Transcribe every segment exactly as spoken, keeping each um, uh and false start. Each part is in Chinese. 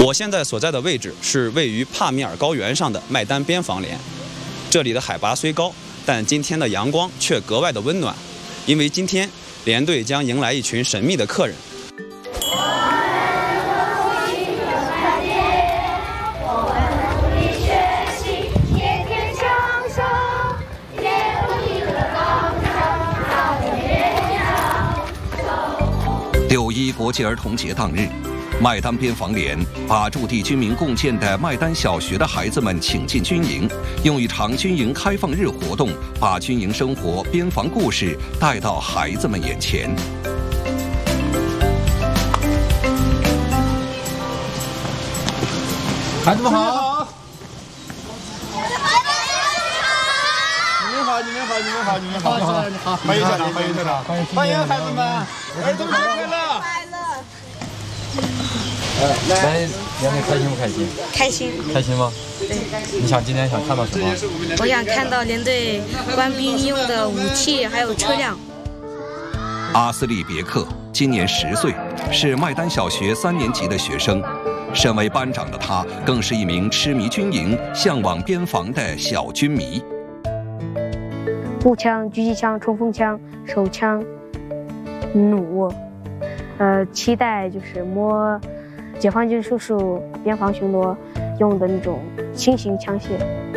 我现在所在的位置是位于帕米尔高原上的麦丹边防连，这里的海拔虽高，但今天的阳光却格外的温暖，因为今天连队将迎来一群神秘的客人。 六一国际儿童节当日，麦丹边防连把驻地军民共建的麦丹小学的孩子们请进军营，用一场军营开放日活动，把军营生活、边防故事带到孩子们眼前。 孩子们好！你们好，你们好，你们好，你们好，你们好，你好，欢迎校长，欢迎校长，欢迎孩子们，儿童节快乐！快乐！ 来，两位开心不开心？ 开心。 开心吗？ 对。 你想今天想看到什么？ 我想看到连队官兵用的武器还有车辆。 阿斯利别克今年十岁，是麦丹小学三年级的学生。身为班长的他，更是一名痴迷军营、向往边防的小军迷。 步枪、狙击枪、冲锋枪、手枪、弩，呃，期待就是摸解放军叔叔边防巡逻用的那种轻型枪械。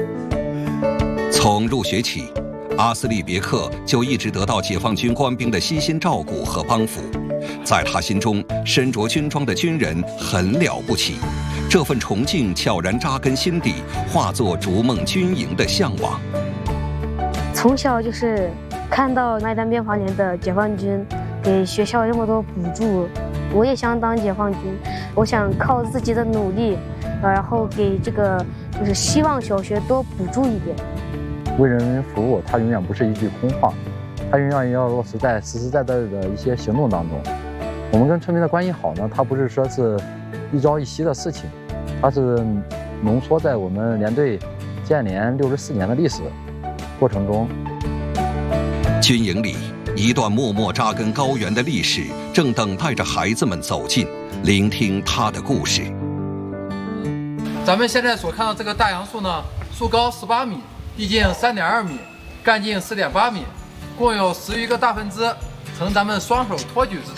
从入学起，阿斯利别克就一直得到解放军官兵的悉心照顾和帮扶，在他心中，身着军装的军人很了不起。这份崇敬悄然扎根心底，化作逐梦军营的向往。 从小就是看到麦丹边防连的解放军给学校这么多补助，我也想当解放军。我想靠自己的努力，呃，然后给这个就是希望小学多补助一点。 为人民服务，它永远不是一句空话，它永远要落实在实实在在的一些行动当中。我们跟村民的关系好呢，它不是说是一朝一夕的事情，它是浓缩在我们连队建连六十四年的历史 过程中， 军营里一段默默扎根高原的历史，正等待着孩子们走近，聆听他的故事。 咱们现在所看到这个大杨树呢，树高十八米，地径三点二米，干径四点八米，共有十余个大分支，呈咱们双手托举之。